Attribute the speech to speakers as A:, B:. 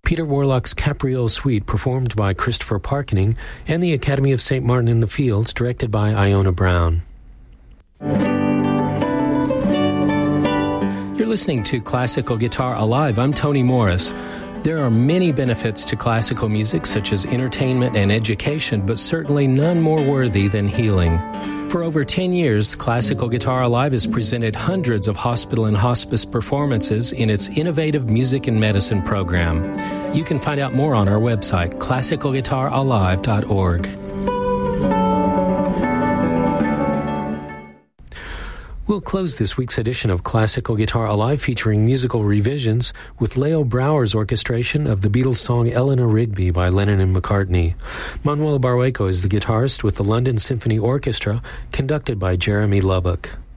A: Peter Warlock's Capriole Suite, performed by Christopher Parkening, and the Academy of St. Martin in the Fields, directed by Iona Brown. You're listening to Classical Guitar Alive. I'm Tony Morris. There are many benefits to classical music, such as entertainment and education, but certainly none more worthy than healing. For over 10 years, Classical Guitar Alive has presented hundreds of hospital and hospice performances in its innovative music and medicine program. You can find out more on our website, classicalguitaralive.org. We'll close this week's edition of Classical Guitar Alive featuring musical revisions with Leo Brower's orchestration of the Beatles song Eleanor Rigby by Lennon and McCartney. Manuel Barrueco is the guitarist with the London Symphony Orchestra, conducted by Jeremy Lubbock.